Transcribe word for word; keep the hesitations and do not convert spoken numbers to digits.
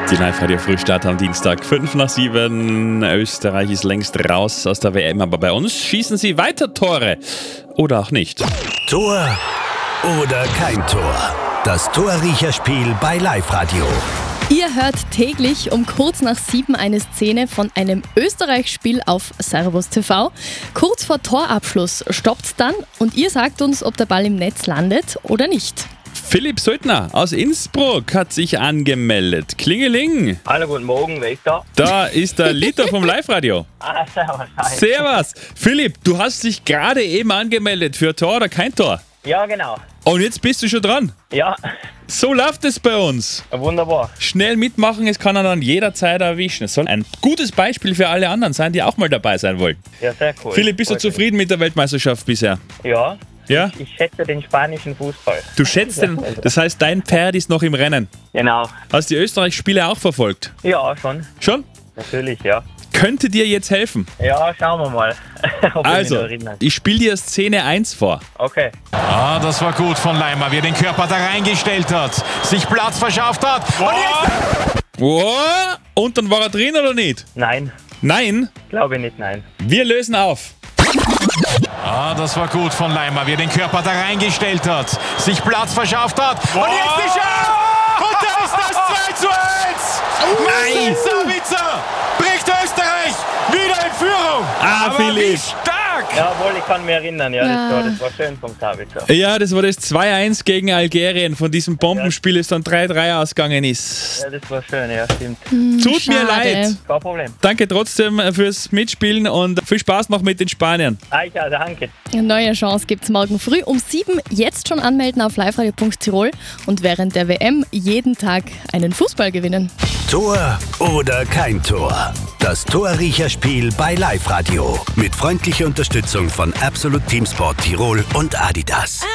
Die Live-Radio-Frühstart am Dienstag, fünf nach sieben. Österreich ist längst raus aus der W M, aber bei uns schießen sie weiter Tore. Oder auch nicht. Tor oder kein Tor. Das Torriecherspiel bei Live-Radio. Ihr hört täglich um kurz nach sieben eine Szene von einem Österreich-Spiel auf Servus T V. Kurz vor Torabschluss stoppt's dann und ihr sagt uns, ob der Ball im Netz landet oder nicht. Philipp Söldner aus Innsbruck hat sich angemeldet. Klingeling. Hallo, guten Morgen, wer ist da? Da ist der Lito vom Live-Radio. Ah, servus, hi. Servus. Philipp, du hast dich gerade eben angemeldet für Tor oder kein Tor. Ja, genau. Und jetzt bist du schon dran. Ja, So läuft es bei uns. wunderbar. Schnell mitmachen, es kann er dann jederzeit erwischen. Es soll ein gutes Beispiel für alle anderen sein, die auch mal dabei sein wollen. Ja, sehr cool. Philipp, bist du Freut mich. zufrieden mit der Weltmeisterschaft bisher? Ja, Ja? ich schätze den spanischen Fußball. Du schätzt den, das heißt, dein Pferd ist noch im Rennen. Genau. Hast du die Österreich-Spiele auch verfolgt? Ja, schon. Schon? Natürlich, ja. Könnte dir jetzt helfen. Ja, schauen wir mal. Ob ich Also, mich noch erinnere. ich spiele dir Szene eins vor. Okay. Ah, das war gut von Leimer, wie er den Körper da reingestellt hat, sich Platz verschafft hat. Und jetzt Wow. Und dann war er drin oder nicht? Nein, Nein, glaube nicht, nein. wir lösen auf. Ah, das war gut von Leimer, wie er den Körper da reingestellt hat, sich Platz verschafft hat. Und jetzt die Chance! Und da ist das zwei zu eins! Marcel Sabitzer bringt Österreich wieder in Führung! Ah, Aber Philipp. wie stark! Jawohl, ich kann mich erinnern. Ja, Ja. Das, war, das war schön vom Sabitzer. Ja, das war das zwei eins gegen Algerien. Von diesem Bombenspiel, das dann drei drei ausgegangen ist. Ja, das war schön, ja, stimmt. Tut mir Schade. leid. Kein Problem. Danke trotzdem fürs Mitspielen und viel Spaß noch mit den Spaniern. Ah, ja, danke. Eine neue Chance gibt's morgen früh um sieben. Jetzt schon anmelden auf liveradio punkt tirol und während der W M jeden Tag einen Fußball gewinnen. Tor oder kein Tor. Das Torriecherspiel bei Live-Radio. Mit freundlicher Unterstützung von Absolut Teamsport Tirol und Adidas.